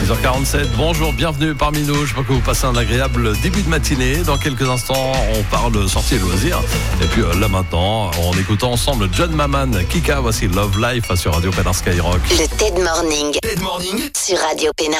6h47, bonjour, bienvenue parmi nous. J'espère que vous passez un agréable début de matinée. Dans quelques instants, on parle sortie et loisirs. Et puis là maintenant, on écoute ensemble John Maman, Kika, voici Love Life sur Radio Pénin Skyrock. Le TED Morning. TED Morning sur Radio Pénin.